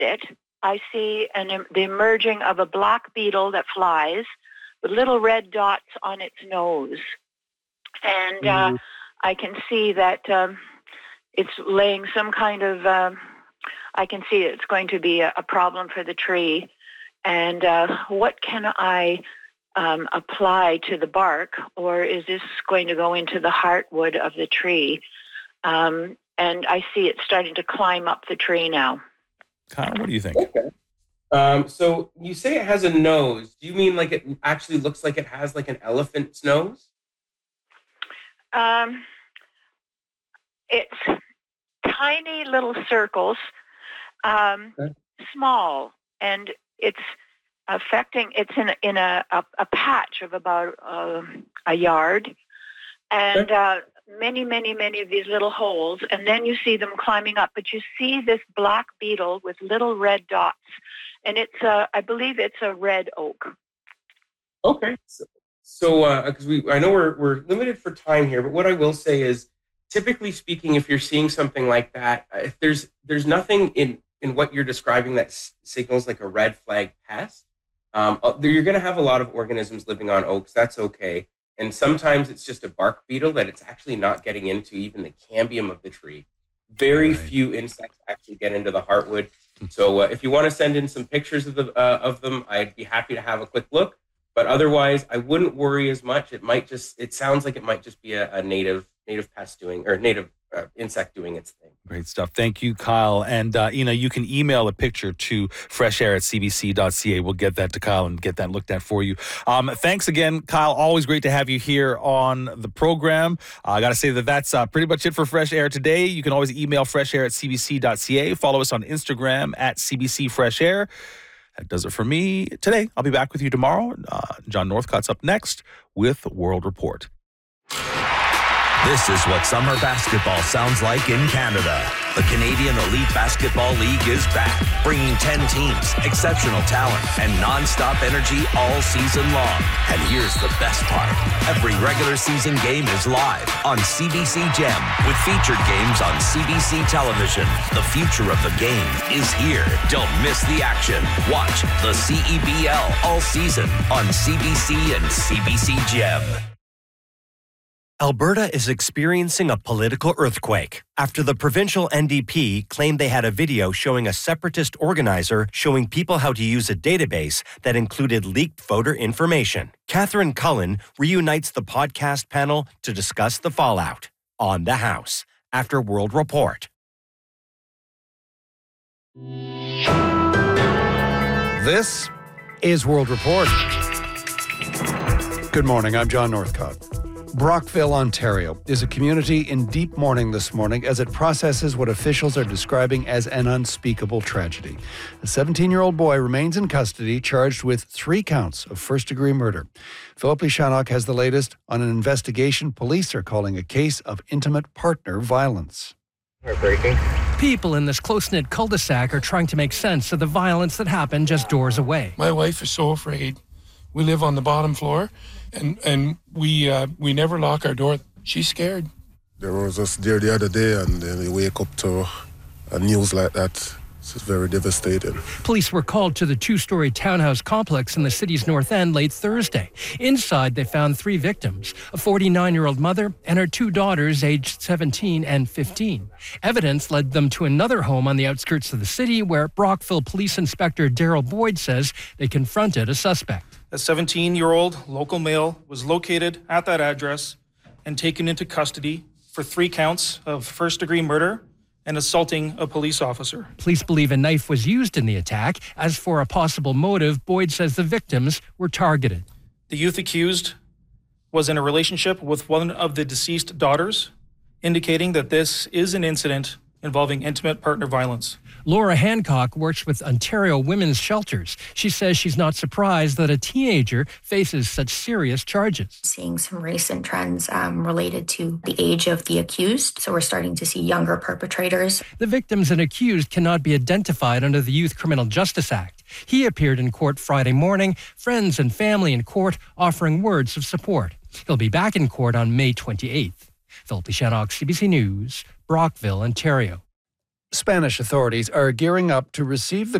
it, I see the emerging of a black beetle that flies with little red dots on its nose. And I can see that it's laying some kind of, I can see it's going to be a problem for the tree. And what can I apply to the bark, or is this going to go into the heartwood of the tree? And I see it starting to climb up the tree now. Kyle, what do you think? Okay. So you say it has a nose. Do you mean like it actually looks like it has like an elephant's nose? It's tiny little circles, small, and it's in a patch of about a yard, and many of these little holes, and then you see them climbing up, but you see this black beetle with little red dots, and it's I believe it's a red oak. Okay. So because I know we're limited for time here, but what I will say is, typically speaking, if you're seeing something like that, if there's nothing in what you're describing that signals like a red flag pest, you're going to have a lot of organisms living on oaks. That's okay. And sometimes it's just a bark beetle that it's actually not getting into even the cambium of the tree. Very few insects actually get into the heartwood. So if you want to send in some pictures of them, I'd be happy to have a quick look. But otherwise, I wouldn't worry as much. It sounds like it might just be a native pest doing, or native insect doing its thing. Great stuff. Thank you, Kyle. And, you can email a picture to freshair@cbc.ca. We'll get that to Kyle and get that looked at for you. Thanks again, Kyle. Always great to have you here on the program. I got to say that's pretty much it for Fresh Air today. You can always email freshair@cbc.ca. Follow us on Instagram @CBCFreshAir. That does it for me today. I'll be back with you tomorrow. John Northcott's up next with World Report. This is what summer basketball sounds like in Canada. The Canadian Elite Basketball League is back, bringing 10 teams, exceptional talent, and non-stop energy all season long. And here's the best part. Every regular season game is live on CBC Gem, with featured games on CBC television. The future of the game is here. Don't miss the action. Watch the CEBL all season on CBC and CBC Gem. Alberta is experiencing a political earthquake after the provincial NDP claimed they had a video showing a separatist organizer showing people how to use a database that included leaked voter information. Catherine Cullen reunites the podcast panel to discuss the fallout on The House after World Report. This is World Report. Good morning, I'm John Northcott. Brockville, Ontario, is a community in deep mourning this morning as it processes what officials are describing as an unspeakable tragedy. A 17-year-old boy remains in custody, charged with 3 counts of first-degree murder. Philip Lishanok has the latest on an investigation police are calling a case of intimate partner violence. Heartbreaking. People in this close-knit cul-de-sac are trying to make sense of the violence that happened just doors away. My wife is so afraid. We live on the bottom floor, and we never lock our door. She's scared. There was us there the other day, and then we wake up to a news like that. It's very devastating. Police were called to the 2-story townhouse complex in the city's North End late Thursday. Inside, they found 3 victims, a 49-year-old mother and her 2 daughters aged 17 and 15. Evidence led them to another home on the outskirts of the city where Brockville Police Inspector Daryl Boyd says they confronted a suspect. A 17-year-old local male was located at that address and taken into custody for 3 counts of first-degree murder and assaulting a police officer. Police believe a knife was used in the attack. As for a possible motive, Boyd says the victims were targeted. The youth accused was in a relationship with one of the deceased daughters, indicating that this is an incident involving intimate partner violence. Laura Hancock works with Ontario Women's Shelters. She says she's not surprised that a teenager faces such serious charges. Seeing some recent trends related to the age of the accused. So we're starting to see younger perpetrators. The victims and accused cannot be identified under the Youth Criminal Justice Act. He appeared in court Friday morning, friends and family in court offering words of support. He'll be back in court on May 28th. Philip Lishanok, CBC News, Brockville, Ontario. Spanish authorities are gearing up to receive the